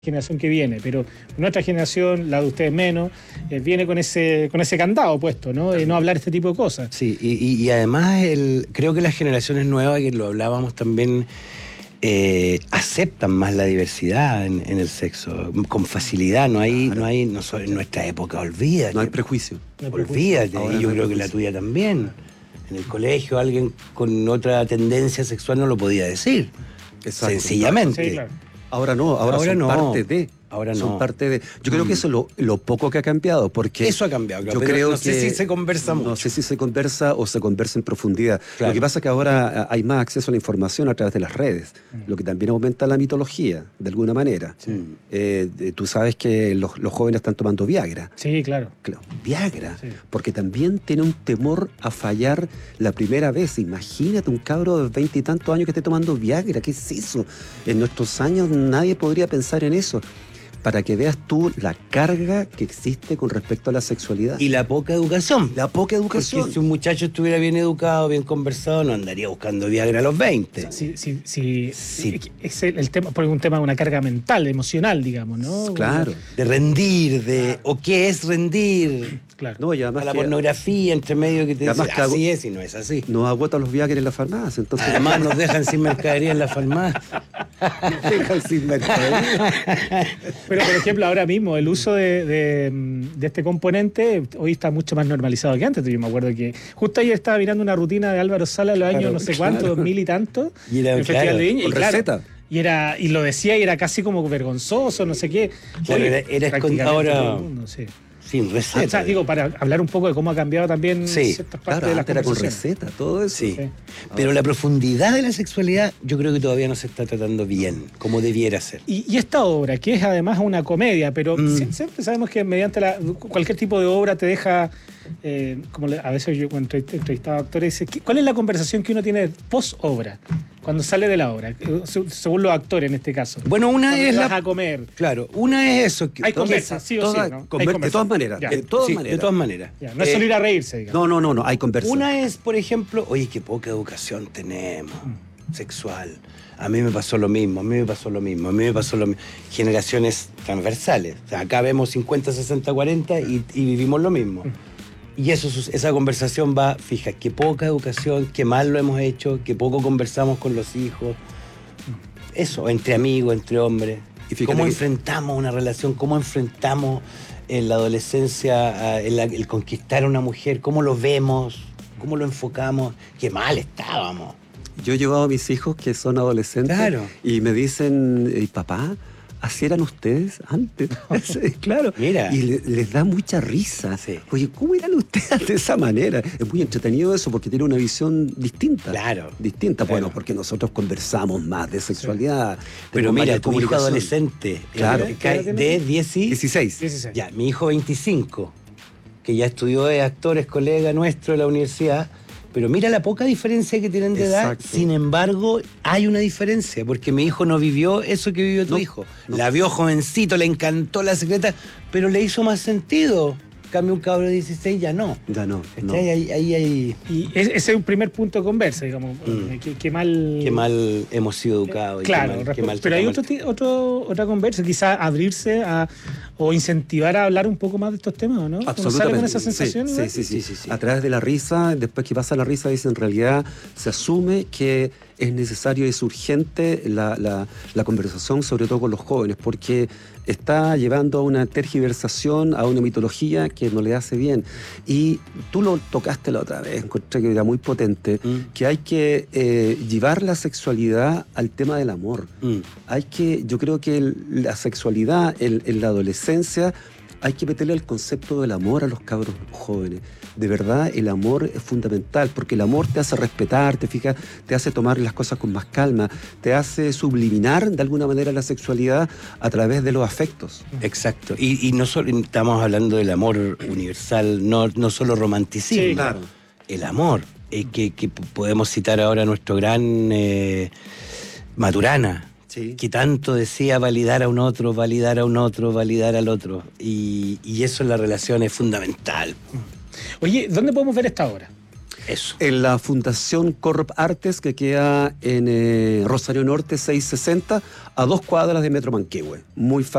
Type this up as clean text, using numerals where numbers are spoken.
generación que viene, pero nuestra generación, la de ustedes menos, viene con ese candado puesto, ¿no? De no hablar este tipo de cosas. Sí, y además creo que las generaciones nuevas, que lo hablábamos también, aceptan más la diversidad en el sexo, con facilidad. No hay en nuestra época, olvídate. No hay prejuicio. Olvídate, Ahora y yo no hay creo que la prejuicio. tuya también. En el colegio alguien con otra tendencia sexual no lo podía decir. Exacto. Sencillamente. Sí, claro. Ahora no, ahora son no. parte de. Ahora son no. parte de. Yo creo que eso es lo poco que ha cambiado, porque Eso ha cambiado, yo pero creo no sé que si se conversa mucho. No sé si se conversa o se conversa en profundidad. Claro. Lo que pasa es que ahora hay más acceso a la información a través de las redes, lo que también aumenta la mitología, de alguna manera. Tú sabes que los jóvenes están tomando Viagra. Sí, claro. Claro, Viagra, Sí. porque también tiene un temor a fallar la primera vez. Imagínate un cabro de 20 y tantos años que esté tomando Viagra, ¿qué es eso? En nuestros años nadie podría pensar en eso. Para que veas tú la carga que existe con respecto a la sexualidad. Y la poca educación. La poca educación. Porque si un muchacho estuviera bien educado, bien conversado, no andaría buscando Viagra a los 20. Sí. Sí. Es el tema, porque es un tema de una carga mental, emocional, digamos, ¿no? Claro. De rendir, o qué es rendir. Claro. No, y A además la que pornografía entre medio que te dice, además que así es y no es así. nos agotan los Viagra en la farmacia. Entonces, Además nos dejan sin mercadería en la farmacia. dejan sin mercadería. Pero, por ejemplo, ahora mismo el uso de este componente hoy está mucho más normalizado que antes. Yo me acuerdo que justo ayer estaba mirando una rutina de Álvaro Sala de los años Claro, no sé cuánto, 2000 y tanto, Y era, en el Festival de Viña. con Y claro, receta. y lo decía y era casi como vergonzoso, no sé qué. Claro, Oye, era prácticamente ahora- todo el mundo, sí. Sin receta. O sea, digo, para hablar un poco de cómo ha cambiado también Sí, ciertas partes Claro, de las antes era con conversaciones. receta, todo eso. Sí. Sí. Pero la profundidad de la sexualidad yo creo que todavía no se está tratando bien, como debiera ser. Y esta obra, que es además una comedia, pero siempre sabemos que mediante cualquier tipo de obra te deja, a veces yo cuando he entrevistado a actores, dice, ¿cuál es la conversación que uno tiene post-obra? Cuando sale de la obra, según los actores en este caso. Bueno, una Cuando es te vas la... a comer. Claro, una es eso. Hay conversa, sí o sí, ¿no? Hay De conversa. todas maneras. Ya. De todas Sí, maneras. de todas maneras. Ya, no es solo ir a reírse, digamos. No, hay conversa. Una es, por ejemplo, oye, qué poca educación tenemos sexual. A mí me pasó lo mismo, Generaciones transversales. O sea, acá vemos 50, 60, 40 y vivimos lo mismo. Y esa conversación va fija. Qué poca educación, qué mal lo hemos hecho, qué poco conversamos con los hijos. Eso, entre amigos, entre hombres. Y fíjate ¿Cómo que- enfrentamos una relación? ¿Cómo enfrentamos en la adolescencia el conquistar a una mujer? ¿Cómo lo vemos? ¿Cómo lo enfocamos? Qué mal estábamos. Yo he llevado a mis hijos que son adolescentes Claro. y me dicen, papá, ¿así eran ustedes antes? Sí, claro. Mira. Y les da mucha risa. Sí. Oye, ¿cómo eran ustedes de esa manera? Es muy entretenido eso porque tiene una visión distinta. Claro. Distinta, Claro. bueno, porque nosotros conversamos más de sexualidad. Pero tenemos mira, más tu hijo comunicación. adolescente, Claro. de 16. 16. Ya, mi hijo 25, que ya estudió de actor, es colega nuestro de la universidad, pero mira la poca diferencia que tienen de edad. Exacto. Sin embargo, hay una diferencia, porque mi hijo no vivió eso que vivió tu No, hijo. no. La vio jovencito, le encantó La Secreta, pero le hizo más sentido. En cambio, un cabro de 16 ya no. Ya no. ¿Cachai? Ahí Y ese es un primer punto de conversa, digamos. Qué mal... qué mal hemos sido educados. y Claro, qué mal pero hay tratamos otra conversa, quizás abrirse o incentivar a hablar un poco más de estos temas, ¿o no? ¿Uno Absolutamente. sale con esa sensación? igual? Sí. A través de la risa, después que pasa la risa, dice, en realidad se asume que es necesario, es urgente la conversación, sobre todo con los jóvenes, porque está llevando a una tergiversación, a una mitología que no le hace bien. Y tú lo tocaste la otra vez, encontré que era muy potente, que hay que llevar la sexualidad al tema del amor. Yo creo que la sexualidad en la adolescencia hay que meterle el concepto del amor a los cabros jóvenes. De verdad, el amor es fundamental, porque el amor te hace respetar, te hace tomar las cosas con más calma, te hace subliminar de alguna manera la sexualidad a través de los afectos. Exacto. Y no solo estamos hablando del amor universal, no solo romanticismo. Sí, claro. El amor, que podemos citar ahora a nuestro gran Maturana, Sí. que tanto decía validar a un otro, validar al otro. Y eso en la relación es fundamental. Oye, ¿dónde podemos ver esta obra? Eso. En la Fundación Corrop Artes, que queda en Rosario Norte 660, a 2 cuadras de Metro Manquehue. Muy fácil.